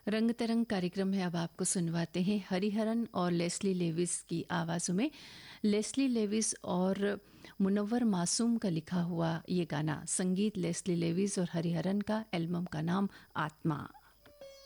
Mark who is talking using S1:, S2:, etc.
S1: रंग तरंग कार्यक्रम है। अब आपको सुनवाते हैं हरिहरन और लेस्ली लेविस की आवाज़ों में। लेस्ली लेविस और मुनव्वर मासूम का लिखा हुआ ये गाना, संगीत लेस्ली लेविस और हरिहरन का, एल्बम का नाम आत्मा।